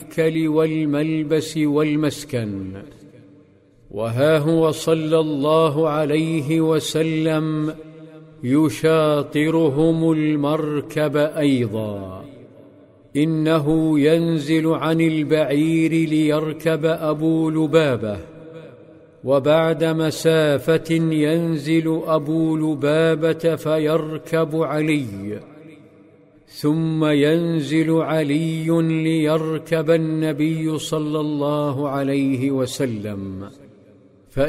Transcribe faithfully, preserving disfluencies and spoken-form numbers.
المأكل والملبس والمسكن. وها هو صلى الله عليه وسلم يشاطرهم المركب أيضا. إنه ينزل عن البعير ليركب أبو لبابة، وبعد مسافة ينزل أبو لبابة فيركب علي، ثم ينزل علي ليركب النبي صلى الله عليه وسلم.